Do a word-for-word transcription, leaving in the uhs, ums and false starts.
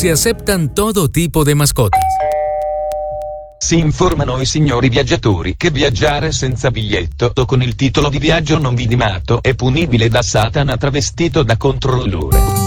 Se aceptan todo tipo de mascotas. Si informano i signori viaggiatori che viaggiare senza biglietto o con il titolo di viaggio non vidimato è punibile da Satana travestito da controllore.